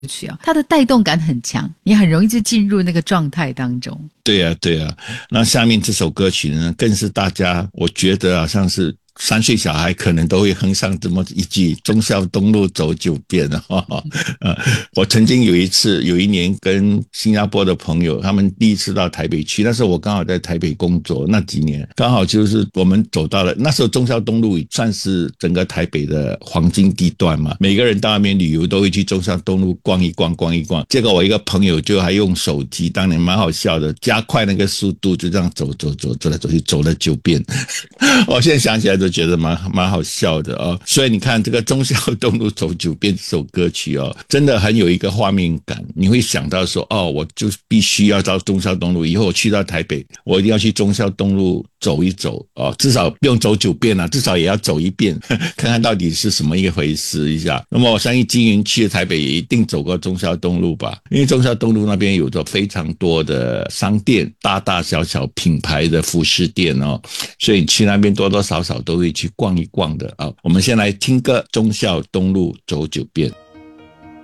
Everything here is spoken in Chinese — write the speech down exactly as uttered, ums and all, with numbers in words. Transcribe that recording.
曲啊，它的带动感很强，你很容易就进入那个状态当中。 对啊对啊，那下面这首歌曲呢，更是大家我觉得好像是三岁小孩可能都会哼上这么一句忠孝东路走九遍哈、呃，我曾经有一次有一年跟新加坡的朋友，他们第一次到台北去，那时候我刚好在台北工作，那几年刚好就是我们走到了，那时候忠孝东路算是整个台北的黄金地段嘛，每个人到那边旅游都会去忠孝东路逛一逛逛一逛，结果我一个朋友就还用手机，当年蛮好笑的，加快那个速度，就这样走走走走来走去，走了九遍。我现在想起来都觉得蛮蛮好笑的哦。所以你看这个忠孝东路走九遍这首歌曲哦，真的很有一个画面感，你会想到说哦，我就必须要到忠孝东路，以后我去到台北，我一定要去忠孝东路走一走哦，至少不用走九遍啊，至少也要走一遍，看看到底是什么一回事一下。那么我相信金云去了台北也一定走过忠孝东路吧，因为忠孝东路那边有着非常多的商店，大大小小品牌的服饰店哦，所以你去那边多多少少都会去逛一逛的啊。我们先来听歌，忠孝东路走九遍。